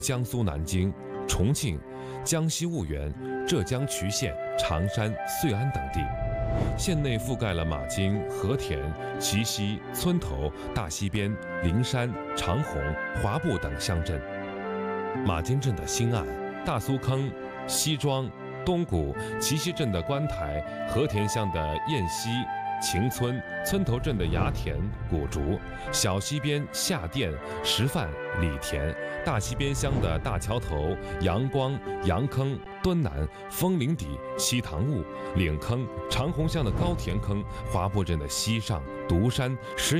江苏南京、重庆、江西婺源、浙江衢县、常山、遂安等地。县内覆盖了马京、和田、祁溪、村头、大溪边、灵山、长虹、华埠等乡镇。马京镇的新岸、大苏坑、西庄、东谷、祁溪镇的观台、和田乡的堰溪、晴村、村头镇的衙田、古竹、小溪边下店、石范、李田、大溪边乡的大桥头、阳光、杨坑、敦南、枫林底、西塘坞、岭坑、长虹乡的高田坑、华埠镇的西上、独山、石